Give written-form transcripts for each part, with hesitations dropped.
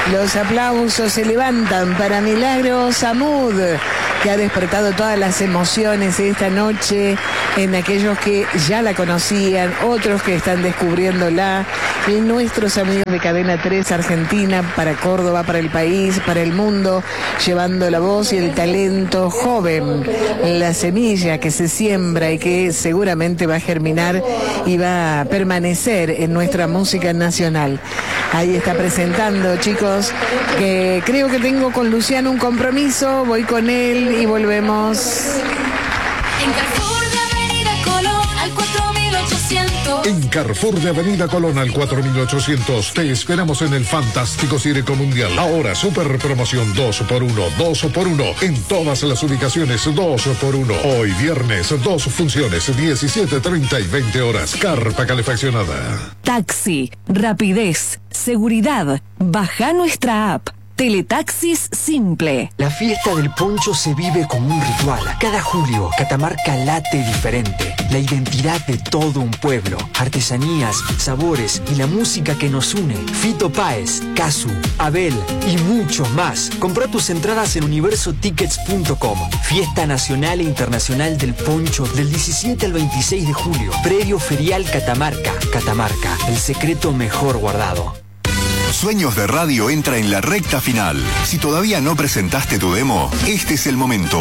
Los aplausos se levantan para Milagros Amud, que ha despertado todas las emociones esta noche en aquellos que ya la conocían, otros que están descubriéndola, y nuestros amigos de Cadena 3 Argentina, para Córdoba, para el país, para el mundo, llevando la voz y el talento joven, la semilla que se siembra y que seguramente va a germinar y va a permanecer en nuestra música nacional. Ahí está presentando, chicos, que creo que tengo con Luciano un compromiso, voy con él y volvemos. En Carrefour de Avenida Colón al 4800 te esperamos en el fantástico Cireco Mundial. Ahora super promoción 2x1, 2x1 en todas las ubicaciones, 2x1. Hoy viernes, 2 funciones, 17:30 y 20 horas. Carpa calefaccionada. Taxi, rapidez, seguridad. Baja nuestra app. Teletaxis Simple. La fiesta del poncho se vive como un ritual. Cada julio, Catamarca late diferente. La identidad de todo un pueblo. Artesanías, sabores y la música que nos une. Fito Páez, Casu, Abel y muchos más. Compra tus entradas en universotickets.com. Fiesta nacional e internacional del poncho del 17 al 26 de julio. Predio Ferial Catamarca. Catamarca, el secreto mejor guardado. Sueños de Radio entra en la recta final. Si todavía no presentaste tu demo, este es el momento.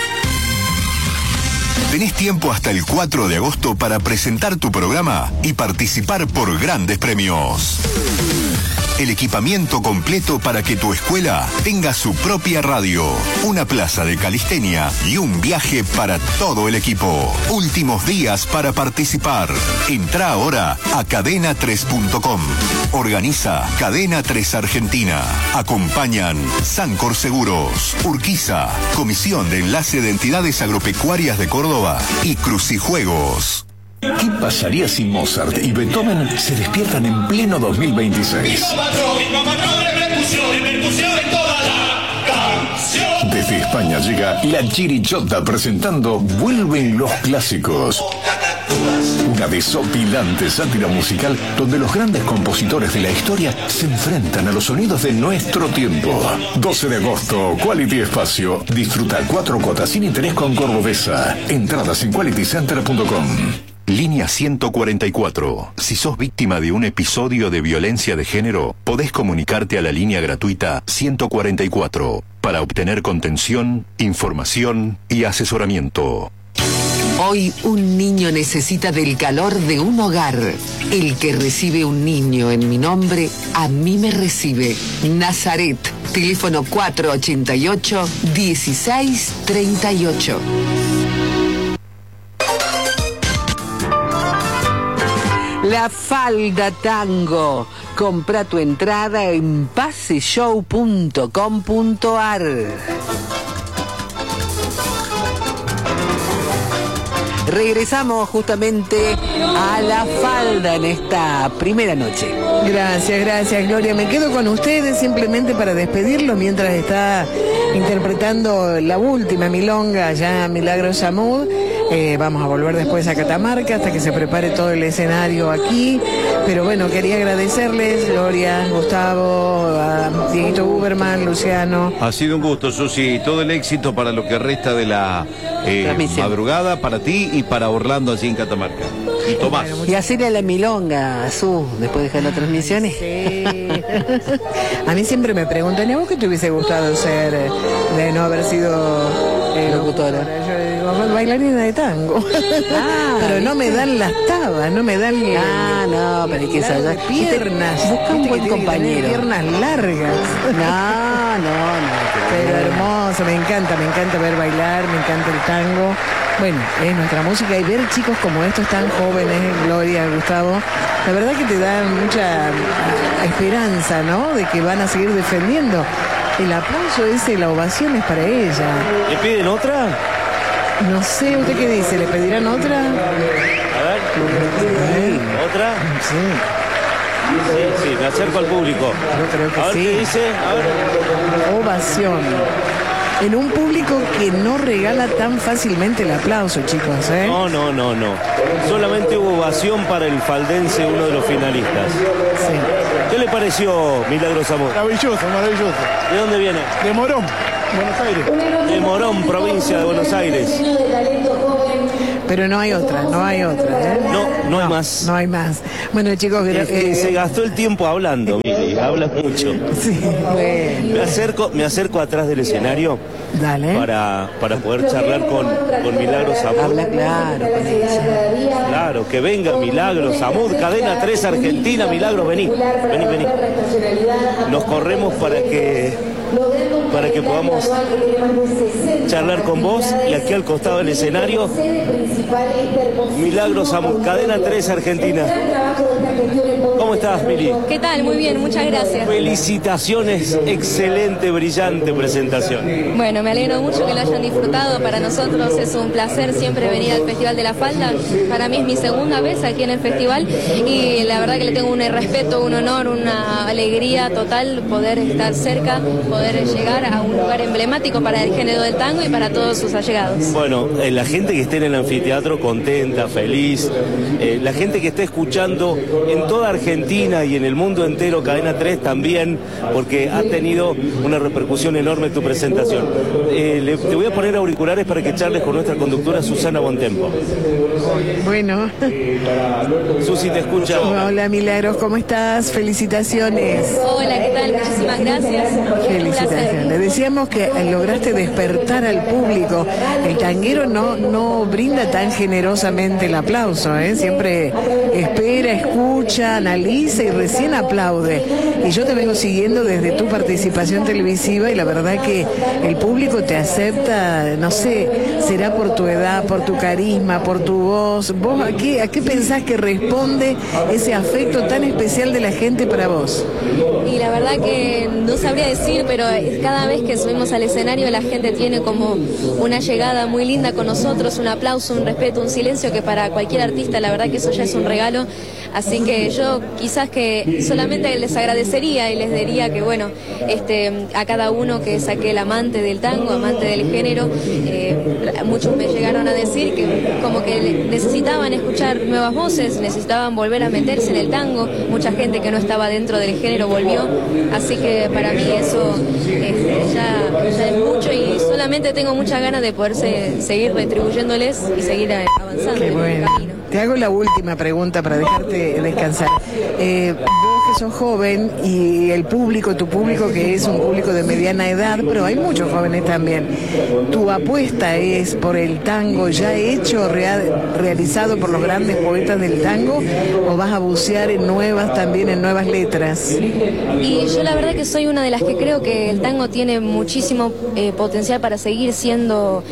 Tenés tiempo hasta el 4 de agosto para presentar tu programa y participar por grandes premios. El equipamiento completo para que tu escuela tenga su propia radio, una plaza de calistenia y un viaje para todo el equipo. Últimos días para participar. Entrá ahora a cadena3.com. Organiza Cadena 3 Argentina. Acompañan Sancor Seguros, Urquiza, Comisión de Enlace de Entidades Agropecuarias de Córdoba y Crucijuegos. ¿Qué pasaría si Mozart y Beethoven se despiertan en pleno 2026? Desde España llega La Chirichota presentando Vuelven los Clásicos. Una desopilante sátira musical donde los grandes compositores de la historia se enfrentan a los sonidos de nuestro tiempo. 12 de agosto, Quality Espacio. Disfruta 4 cuotas sin interés con Cordobesa. Entradas en qualitycenter.com. Línea 144. Si sos víctima de un episodio de violencia de género, podés comunicarte a la línea gratuita 144 para obtener contención, información y asesoramiento. Hoy un niño necesita del calor de un hogar. El que recibe un niño en mi nombre, a mí me recibe. Nazaret, teléfono 488-1638. La Falda Tango. Compra tu entrada en paseshow.com.ar. Regresamos justamente a La Falda en esta primera noche. Gracias, Gloria. Me quedo con ustedes simplemente para despedirlo mientras está interpretando la última milonga ya Milagros Amud. Vamos a volver después a Catamarca hasta que se prepare todo el escenario aquí. Pero bueno, quería agradecerles, Gloria, Gustavo, a Dieguito Uberman, Luciano. Ha sido un gusto, Susi. Todo el éxito para lo que resta de la madrugada, para ti y para Orlando allí en Catamarca. Y Tomás. Y hacerle a la milonga, Su, después de dejar las transmisiones. Sí. A mí siempre me preguntan, ¿y a vos qué te hubiese gustado ser de no haber sido locutora? Yo digo, bailarina de tango. Pero no me dan las tabas, no me dan no, pero hay que saber piernas. Busca un buen compañero. Piernas largas. No. Pero hermoso, me encanta ver bailar, me encanta el tango. Bueno, es nuestra música y ver chicos como estos tan jóvenes, Gloria, Gustavo, la verdad que te da mucha esperanza, ¿no? De que van a seguir defendiendo. El aplauso ese, la ovación es para ella. ¿Le piden otra? No sé, ¿usted qué dice? ¿Le pedirán otra? A ver. ¿Otra? Sí. Sí, me acerco al público. Yo creo que a ver, sí. ¿qué dice? A ver. Ovación. En un público que no regala tan fácilmente el aplauso, chicos, ¿eh? No. Solamente hubo ovación para el faldense, uno de los finalistas. Sí. ¿Qué le pareció Milagros Amud? Maravilloso, maravilloso. ¿De dónde viene? De Morón, Buenos Aires. De Morón, provincia de Buenos Aires. Pero no hay otra, no hay otra, ¿eh? No hay más. No hay más. Bueno, chicos, se gastó el tiempo hablando, Mili, habla mucho. Sí, bueno. Me acerco atrás del escenario. Dale. Para poder charlar con Milagros Amud. Habla claro con ella. Claro, que venga Milagros Amud, Cadena 3 Argentina. Milagros, vení. Nos corremos para que podamos charlar con vos, y aquí al costado del escenario Milagros Amud, Cadena 3 Argentina. ¿Cómo estás, Mili? ¿Qué tal? Muy bien, muchas gracias. Felicitaciones, excelente, brillante presentación. Bueno, me alegro mucho que lo hayan disfrutado. Para nosotros es un placer siempre venir al Festival de la Falda. Para mí es mi segunda vez aquí en el festival y la verdad que le tengo un respeto, un honor, una alegría total poder estar cerca, poder llegar a un lugar emblemático para el género del tango y para todos sus allegados. Bueno, la gente que esté en el anfiteatro contenta, feliz, la gente que esté escuchando en toda Argentina y en el mundo entero, Cadena 3 también, porque ha tenido una repercusión enorme tu presentación. Te voy a poner auriculares para que charles con nuestra conductora Susana Bontempo. Bueno. Susi, te escucha. Hola, Milagros, ¿cómo estás? Felicitaciones. Hola, ¿qué tal? Muchísimas gracias. Felicitaciones. Le decíamos que lograste despertar al público. El tanguero no brinda tan generosamente el aplauso, ¿eh? Siempre espera, escucha, analiza y recién aplaude. Y yo te vengo siguiendo desde tu participación televisiva y la verdad que el público te acepta, no sé, será por tu edad, por tu carisma, por tu voz. ¿Vos a qué pensás que responde ese afecto tan especial de la gente para vos? Y la verdad que no sabría decir, pero cada vez que subimos al escenario la gente tiene como una llegada muy linda con nosotros, un aplauso, un respeto, un silencio que para cualquier artista la verdad que eso ya es un regalo. Así que yo quizás que solamente les agradecería y les diría que bueno, a cada uno que saque el amante del tango, amante del género, muchos me llegaron a decir que como que necesitaban escuchar nuevas voces, necesitaban volver a meterse en el tango, mucha gente que no estaba dentro del género volvió, así que para mí eso ya es mucho y solamente tengo muchas ganas de poder seguir retribuyéndoles y seguir avanzando. Qué bueno. Te hago la última pregunta para dejarte descansar. Vos que sos joven y el público, tu público que es un público de mediana edad, pero hay muchos jóvenes también. ¿Tu apuesta es por el tango ya hecho, realizado por los grandes poetas del tango, o vas a bucear en nuevas letras? Y yo la verdad que soy una de las que creo que el tango tiene muchísimo potencial para seguir siendo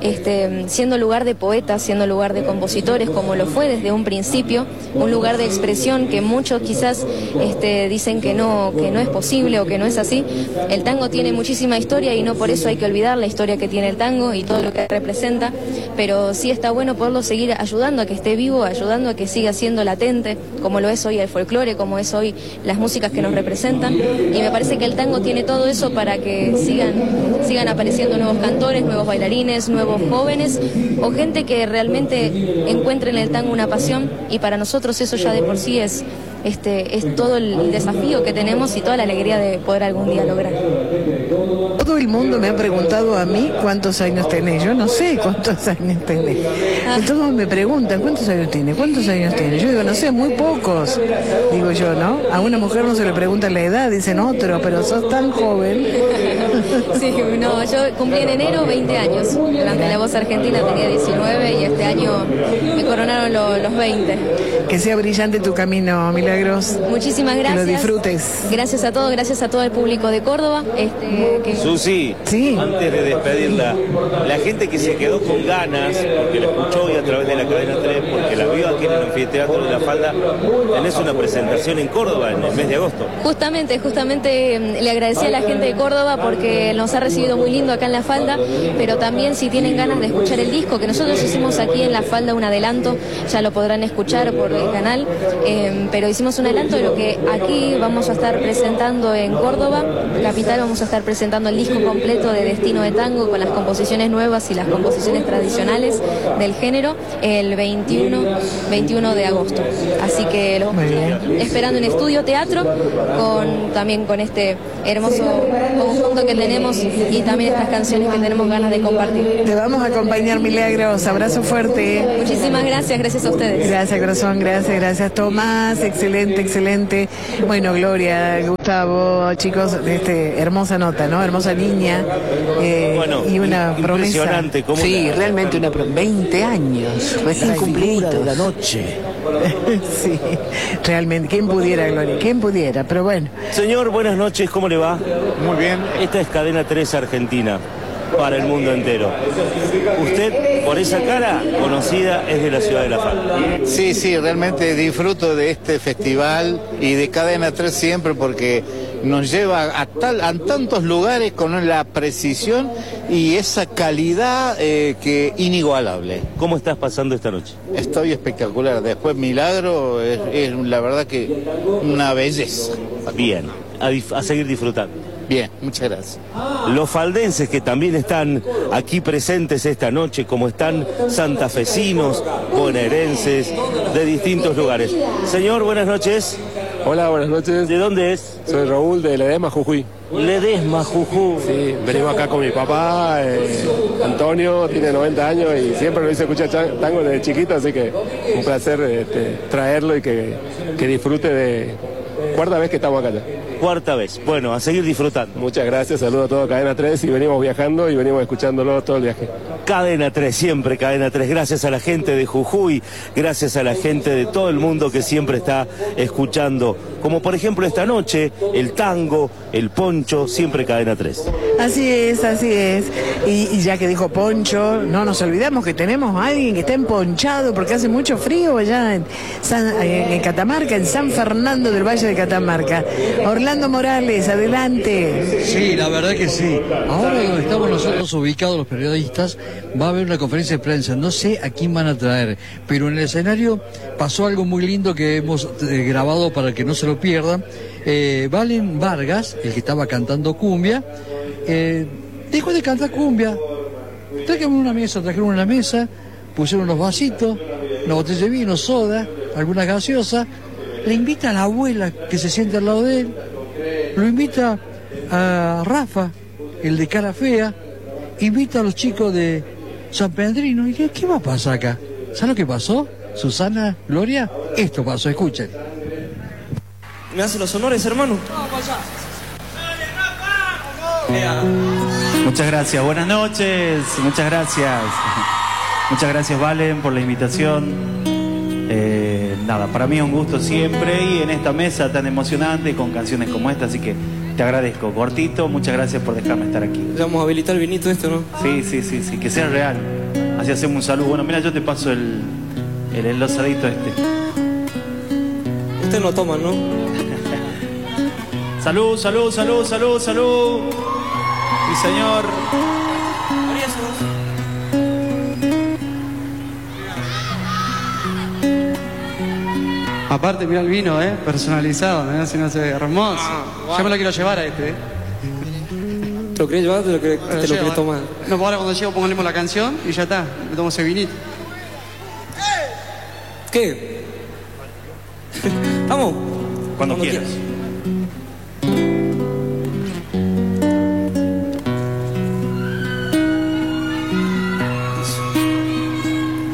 lugar de poetas, siendo lugar de compositores, como lo fue desde un principio, un lugar de expresión que muchos quizás dicen que no es posible o que no es así. El tango tiene muchísima historia y no por eso hay que olvidar la historia que tiene el tango y todo lo que representa, pero sí está bueno poderlo seguir ayudando a que esté vivo, ayudando a que siga siendo latente, como lo es hoy el folclore, como es hoy las músicas que nos representan, y me parece que el tango tiene todo eso para que sigan apareciendo nuevos cantores, nuevos bailarines, nuevos jóvenes o gente que realmente encuentre en el tango una pasión, y para nosotros eso ya de por sí es todo el desafío que tenemos y toda la alegría de poder algún día lograr. Todo el mundo me ha preguntado a mí cuántos años tenés. Yo no sé cuántos años tenés. Todos me preguntan cuántos años tiene. Yo digo, no sé, muy pocos. Digo yo, ¿no? A una mujer no se le pregunta la edad, dicen otro, pero sos tan joven. Sí, no, yo cumplí en enero 20 años. Durante La Voz Argentina tenía 19 y este año me coronaron los 20. Que sea brillante tu camino, Milagros. Muchísimas gracias. Que lo disfrutes. Gracias a todo el público de Córdoba. Susi, sí. Antes de despedirla, la gente que se quedó con ganas, porque la escuchó hoy a través de la Cadena 3, porque la vio aquí en el Anfiteatro de la Falda, tenés una presentación en Córdoba en el mes de agosto. Justamente le agradecí a la gente de Córdoba porque nos ha recibido muy lindo acá en la Falda, pero también si tienen ganas de escuchar el disco, que nosotros hicimos aquí en la Falda un adelanto, ya lo podrán escuchar por el canal, pero hicimos un adelanto de lo que aquí vamos a estar presentando en Córdoba, capital. Vamos a estar presentando el disco completo de Destino de Tango con las composiciones nuevas y las composiciones tradicionales del género el 21 de agosto. Así que lo vamos a estar esperando en Estudio Teatro también con este hermoso conjunto que tenemos y también estas canciones que tenemos ganas de compartir. Te vamos a acompañar, Milagros. Abrazo fuerte. Muchísimas gracias a ustedes. Gracias, corazón, gracias, Tomás. Excelente. Bueno, Gloria, Gustavo, chicos, hermosa nota, ¿no? Hermosa niña. Y una promesa. Impresionante. Sí, realmente 20 años, recién cumplidos. De la noche. Sí, realmente. ¿Quién pudiera, Gloria? ¿Quién pudiera? Pero bueno. Señor, buenas noches, ¿cómo le va? Muy bien. Esta es Cadena 3 Argentina, para el mundo entero. Usted, por esa cara conocida, es de la ciudad de La Falda. Sí, realmente disfruto de este festival y de Cadena 3 siempre porque nos lleva a tantos lugares con la precisión y esa calidad que inigualable. ¿Cómo estás pasando esta noche? Estoy espectacular. Después Milagro es la verdad que una belleza. Bien, a seguir disfrutando. Bien, muchas gracias. Los faldenses que también están aquí presentes esta noche, como están santafesinos, bonaerenses, de distintos lugares. Señor, buenas noches. Hola, buenas noches. ¿De dónde es? Soy Raúl de Ledesma, Jujuy. Ledesma, Jujuy. Sí, venimos acá con mi papá, Antonio, tiene 90 años y siempre lo hice escuchar tango desde chiquito, así que un placer traerlo y que disfrute de... Cuarta vez que estamos acá ya. Cuarta vez. Bueno, a seguir disfrutando. Muchas gracias, saludo a todo Cadena 3 y venimos viajando y venimos escuchándolo todo el viaje. Cadena 3, siempre Cadena 3. Gracias a la gente de Jujuy, gracias a la gente de todo el mundo que siempre está escuchando. Como por ejemplo esta noche, el tango, el poncho, siempre Cadena 3. Así es. Y ya que dijo poncho, no nos olvidamos que tenemos a alguien que está emponchado porque hace mucho frío allá en Catamarca, en San Fernando del Valle de Catamarca. Orlando Morales, adelante. Sí, la verdad que sí. Ahora donde estamos nosotros ubicados los periodistas, va a haber una conferencia de prensa. No sé a quién van a traer, pero en el escenario pasó algo muy lindo que hemos grabado para que no se lo pierdan. Valen Vargas, el que estaba cantando cumbia, dejó de cantar cumbia. Trajeron una mesa, pusieron unos vasitos, una botella de vino, soda, alguna gaseosa. Le invita a la abuela que se siente al lado de él, lo invita a Rafa, el de cara fea, invita a los chicos de San Pedrino. Y ¿qué va a pasar acá? ¿Saben lo que pasó? Susana, Gloria, esto pasó, escuchen. ¿Me hace los honores, hermano? Muchas gracias, buenas noches, muchas gracias. Muchas gracias, Valen, por la invitación. Nada, para mí es un gusto siempre y en esta mesa tan emocionante con canciones como esta, así que te agradezco. Cortito, muchas gracias por dejarme estar aquí. Le vamos a habilitar el vinito esto, ¿no? Sí, que sea real. Así hacemos un saludo. Bueno, mira, yo te paso el enlosadito este. Usted no toma, ¿no? Salud. Mi señor. Aparte, mira el vino, personalizado, mirá si no se ve hermoso. Yo me lo quiero llevar a este. ¿Te lo querés llevar o te lo querés tomar? No, ahora cuando llego ponemos la canción y ya está, me tomo ese vinito. ¿Qué? Vamos. Cuando quieras.